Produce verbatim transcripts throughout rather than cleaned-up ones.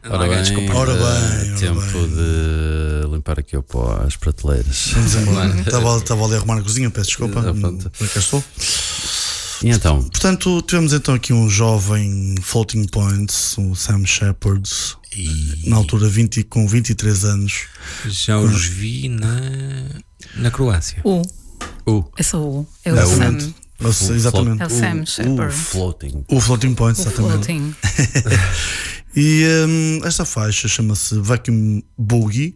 Ora bem, desculpa. Ora bem, ora tempo bem. de limpar aqui o pó às prateleiras. Vamos embora. Estava, estava ali a arrumar a cozinha, peço desculpa. Ah, pronto. Por cá estou. E então? Portanto, tivemos então aqui um jovem Floating Points, o Sam Shepard, E na altura vinte, com vinte e três anos. já os vi na, na Croácia. O. O É só o. É o É o Sam. Ou seja, exatamente. É o Sam o Shepard. floating. O Floating Points, O exatamente. floating. E hum, esta faixa chama-se Vacuum Boogie.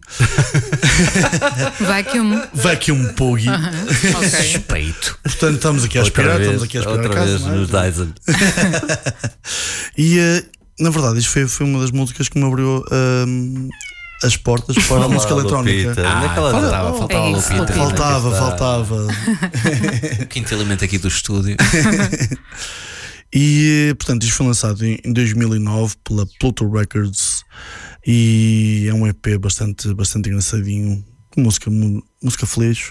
Vacuum. Vacuum Boogie. Ok. Suspeito. Portanto, estamos aqui a aspirar, estamos aqui a aspirar outra a casa, vez não é? nos Dyson. E eh, na verdade, isto foi, foi uma das músicas que me abriu hum, as portas para a música eletrónica. Ah, Onde é que ela faltava, estava? faltava É a isso, Lupita. Lupita. Faltava, Está. faltava. O quinto elemento aqui do estúdio. E portanto, isto foi lançado em, em dois mil e nove pela Pluto Records e é um E P bastante, bastante engraçadinho, com música, mu- música feliz.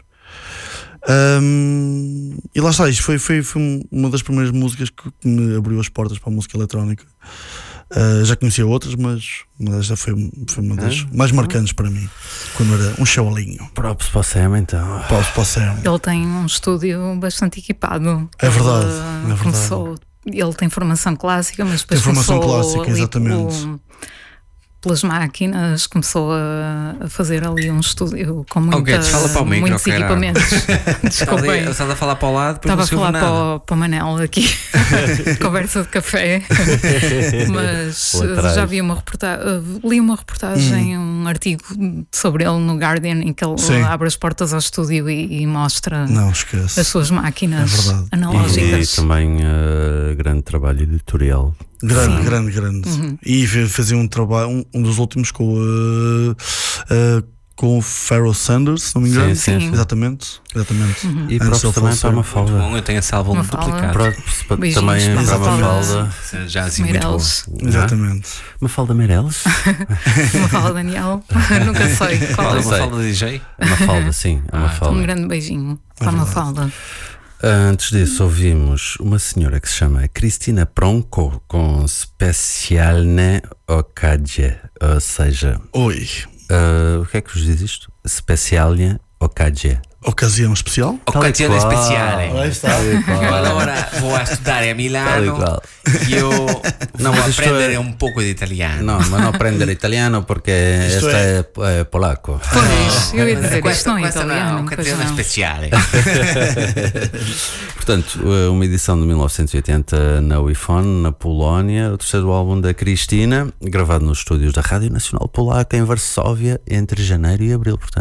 Um, e lá está, isto foi, foi, foi uma das primeiras músicas que, que me abriu as portas para a música eletrónica. Uh, já conhecia outras, mas, mas esta foi, foi uma das mais marcantes para mim, quando era um chawalinho. Props para o Sam, então. Posso, posso ser. Ele tem um estúdio bastante equipado. É verdade, Ele, é verdade. Começou, ele tem formação clássica, mas depois Tem formação começou clássica, ali exatamente. pelo- pelas máquinas, começou a, a fazer ali um estúdio com muita, Guedes, fala para o micro, muitos caralho. equipamentos. Estava Desculpem. estava a falar para o lado, depois Estava não a se ouve falar nada. para o, para o Manel aqui, conversa de café, mas Lá uh, atrás. já vi uma reportagem, li uma reportagem, Hum. um artigo sobre ele no Guardian, em que ele Sim. abre as portas ao estúdio e, e mostra Não, esquece. as suas máquinas É verdade. E analógicas. também uh, grande trabalho editorial. Grande, Sim. grande, grande. E fe- fazia um trabalho, um, um dos últimos com o uh, uh, com o Pharoah Sanders, se não me engano. Sim, sim, sim. Exatamente, exatamente. E Antes props ele também para falecer. uma Muito falda. bom, eu tenho esse álbum Uma falda. duplicado. Props para- Beijinhos também para para a uma Mafalda. falda. Já assim muito bom. Meireles. Exatamente. Uma falda Meireles? Uma fala Daniel, nunca sei qual Fala é. uma sei. falda de D J. É uma falda, sim. É uma Ah, Um falda. grande beijinho para uma falda. Antes disso, ouvimos uma senhora que se chama Cristina Pronko com Specialne Okadje. Ou seja, Oi. uh, o que é que vos diz isto? Specialne Okadje. Ocasião especial? Occasione qual. speciale. Aí está. Io allora vou a studiare a Tal e Milano. qual. Io No, vou ma isto apprendere è- un poco di italiano. No, ma no prendere italiano porque Isto este é- è, è polacco. Pois, eu ia dizer, isto Questa, não é questa è italiano. una pois occasione não. speciale. Portanto, uh, uma edição de mil novecentos e oitenta na Wifon, na Polónia, o terceiro álbum da Cristina, gravado nos estúdios da Rádio Nacional Polaca em Varsóvia entre janeiro e abril, portanto.